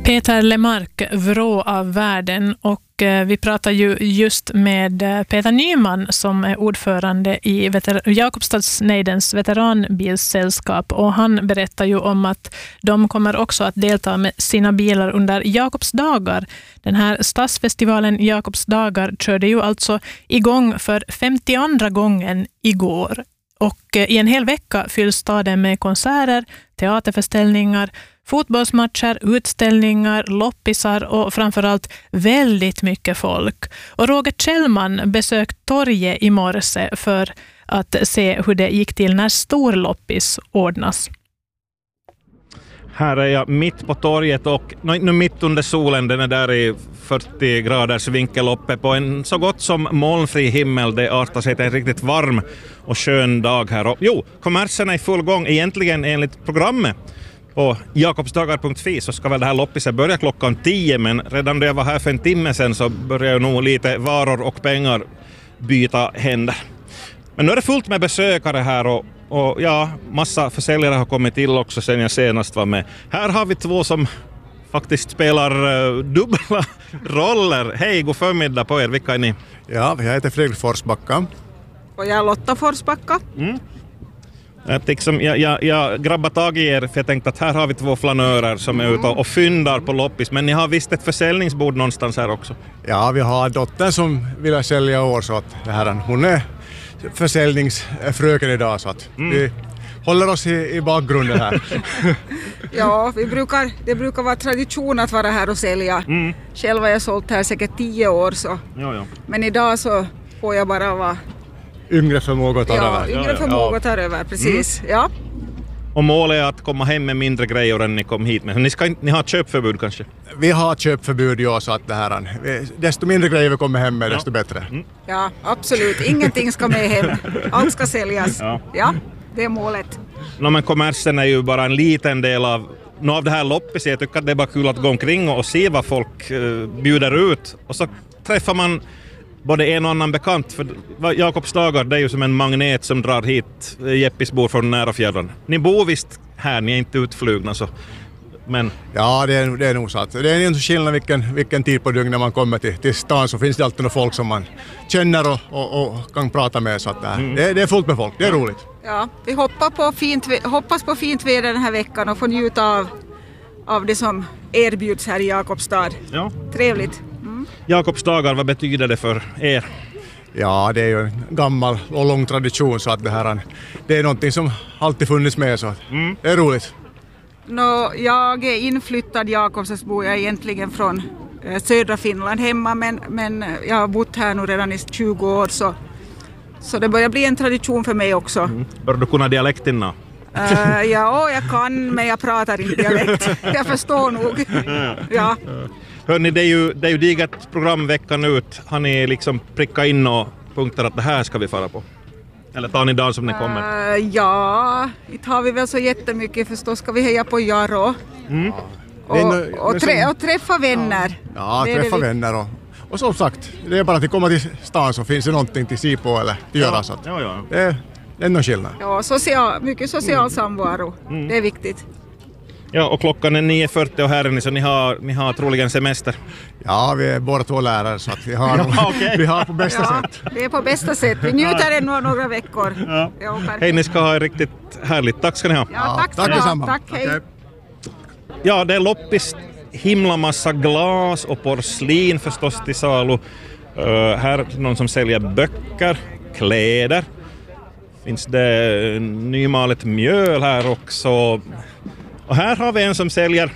Peter Lemark, Vrå av världen, och vi pratar ju just med Peter Nyman som är ordförande i Jakobstadsnejdens veteranbilssällskap, och han berättar ju om att de kommer också att delta med sina bilar under Jakobsdagar. Den här stadsfestivalen Jakobsdagar körde ju alltså igång för 52:a gången igår, och i en hel vecka fylls staden med konserter, teaterförställningar, fotbollsmatcher, utställningar, loppisar och framförallt väldigt mycket folk. Och Roger Kjellman besökte torget i morse för att se hur det gick till när stor loppis ordnas. Här är jag mitt på torget och nu mitt under solen, den är där i 40 graders vinkel uppe på en så gott som molnfri himmel. Det artar sig till en riktigt varm och skön dag här. Och, kommersen är i full gång egentligen enligt programmet. På jakobsdagar.fi så ska väl det här loppiset börja klockan 10, men redan då jag var här för en timme sedan så började nog lite varor och pengar byta händer. Men nu är det fullt med besökare här och massa försäljare har kommit till också sen jag senast var med. Här har vi två som faktiskt spelar dubbla roller. Hej, god förmiddag på er, vilka är ni? Ja, jag heter Fredrik Forsbacka. Och jag är Lotta Forsbacka. Jag grabbar tag i er för jag tänkte att här har vi två flanörer som är ute och fyndar på loppis, men ni har visst ett försäljningsbord någonstans här också. Ja, vi har dottern som vill sälja år, så att hon är försäljningsfröken idag, så att vi håller oss i bakgrunden här. Ja, det brukar vara tradition att vara här och sälja. Själv har jag sålt här säkert 10 år så. Ja. Men idag så får jag bara vara yngre förmåga tar över. Ja, yngre förmåga tar över, precis. Ja. Och målet är att komma hem med mindre grejer än ni kom hit med. Ni har köpförbud kanske? Vi har köpförbud, ja, så att desto mindre grejer vi kommer hem med, desto bättre. Ja, absolut. Ingenting ska med hem. Allt ska säljas. Ja, det är målet. Men kommersen är ju bara en liten del av det här loppet. Jag tycker att det är bara kul att gå omkring och se vad folk bjuder ut. Och så träffar man både en och annan bekant, för Jakobsdagar, det är ju som en magnet som drar hit Jeppisbor från nära fjärran. Ni bor visst här, ni är inte utflugna så. Men... Ja, det är nog så att det är inte så skillnad vilken tid på dygn när man kommer till stan, så finns det alltid några folk som man känner och kan prata med, så att det är fullt med folk, det är roligt. Ja, vi hoppas på fint väder den här veckan och får njuta av det som erbjuds här i Jakobstad. Ja. Trevligt. Jakobsdagar, vad betyder det för er? Ja, det är ju en gammal och lång tradition, så att det är någonting som alltid funnits med, så det är roligt. Jag är inflyttad Jakobstadsbo, jag är egentligen från södra Finland hemma, men jag har bott här nu redan i 20 år, så det börjar bli en tradition för mig också. Bör du kunna dialekterna? Ja, jag kan, men jag pratar inte dialekt. Jag förstår nog. Ja. Hörrni, det är ju digert program veckan ut. Har ni liksom prickat in och punkter att det här ska vi fara på? Eller tar ni dagen som ni kommer? Ja, inte har vi väl så jättemycket, förstås ska vi heja på Jaro. Och träffa vänner. Ja, träffa vänner och som sagt, det är bara att komma till stan så finns det någonting till si på eller till göra, så att det är någon skillnad. Ja, mycket social samvaro, det är viktigt. Ja, och klockan är 9:40 och här är ni, så ni har troligen semester. Ja, vi är båda två lärare, så att vi har på bästa sätt. Det är på bästa sätt. Vi njuter ännu några veckor. Ja, hej, ni ska ha riktigt härligt. Tack ska ni ha. Ja, tack detsamma. Tack, hej. Okay. Ja, det är loppis, himla massa glas och porslin förstås till salu. Här är någon som säljer böcker, kläder. Finns det nymalet mjöl här också. Och här har vi en som säljer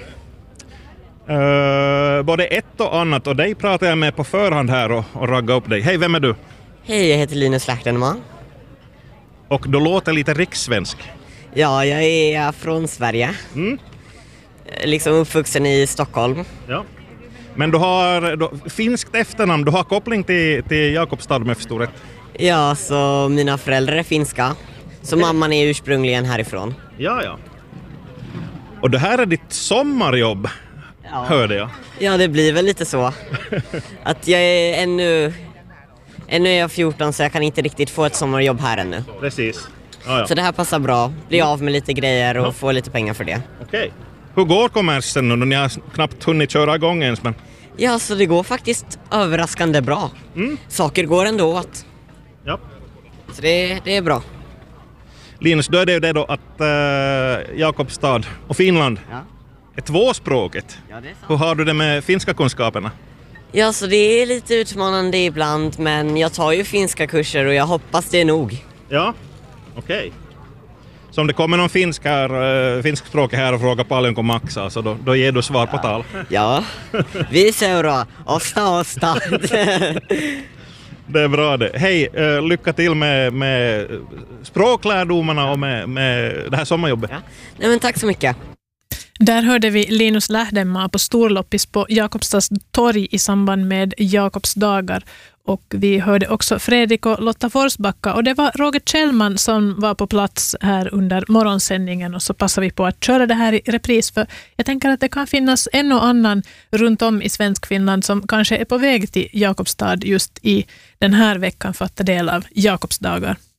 både ett och annat, och dig pratar jag med på förhand här och ragga upp dig. Hej, vem är du? Hej, jag heter Linus Lähtenmaa. Och du låter lite rikssvensk. Ja, jag är från Sverige. Liksom uppvuxen i Stockholm. Ja. Men du har finskt efternamn, du har koppling till Jakobstad med förstår rätt. Ja, så mina föräldrar är finska. Så mamman är ursprungligen härifrån. Ja. Och det här är ditt sommarjobb, hörde jag. Ja, det blir väl lite så. Att jag är ännu är jag 14, så jag kan inte riktigt få ett sommarjobb här ännu. Precis. Så det här passar bra. Bli av med lite grejer och få lite pengar för det. Okej. Hur går kommersen nu? Ni har knappt hunnit köra igång ens. Men... Ja, så det går faktiskt överraskande bra. Saker går ändå åt. Ja. Så det är bra. Linus, då är det ju det då att Jakobstad och Finland är tvåspråket. Ja, det är sant. Hur har du det med finska kunskaperna? Ja, så det är lite utmanande ibland, men jag tar ju finska kurser och jag hoppas det är nog. Ja, okej. Så om det kommer någon finskspråkig här och frågar paljon kuin maksaa, så då ger du svar på tal. Ja, vi seuraa. Osta. Det är bra det. Hej, lycka till med språklärdomarna och med det här sommarjobbet. Ja. Nej, men tack så mycket. Där hörde vi Linus Lähdemmaa på storloppis på Jakobstads torg i samband med Jakobs dagar. Och vi hörde också Fredrik och Lotta Forsbacka, och det var Roger Kjellman som var på plats här under morgonsändningen, och så passar vi på att köra det här i repris, för jag tänker att det kan finnas en och annan runt om i Svenskfinland som kanske är på väg till Jakobstad just i den här veckan för att ta del av Jakobs dagar.